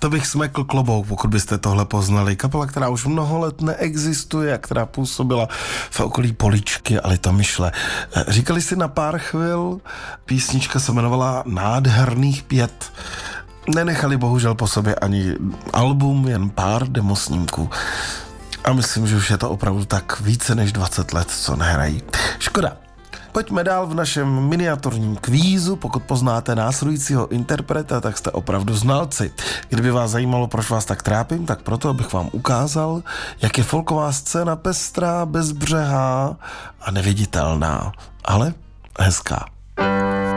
To bych smekl klobouk, pokud byste tohle poznali. Kapela, která už mnoho let neexistuje a která působila v okolí Poličky a Litomyšle. Říkali si na pár chvil, písnička se jmenovala Nádherných 5. Nenechali bohužel po sobě ani album, jen pár demosnímků. A myslím, že už je to opravdu tak více než 20 let, co nehrají. Škoda. Pojďme dál v našem miniaturním kvízu. Pokud poznáte následujícího interpreta, tak jste opravdu znalci. Kdyby vás zajímalo, proč vás tak trápím, tak proto, abych vám ukázal, jak je folková scéna pestrá, bezbřehá a neviditelná, ale hezká.